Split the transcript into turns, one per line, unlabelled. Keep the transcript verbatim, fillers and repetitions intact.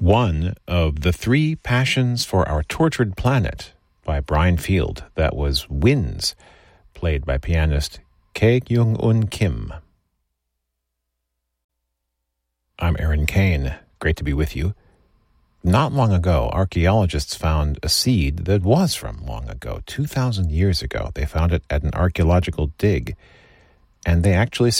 one of the three passions for our tortured planet by Brian Field. That was Winds, played by pianist Kae Kyung-un Kim. I'm Aaron Kane. Great to be with you. Not long ago, archaeologists found a seed that was from long ago, two thousand years ago. They found it at an archaeological dig, and they actually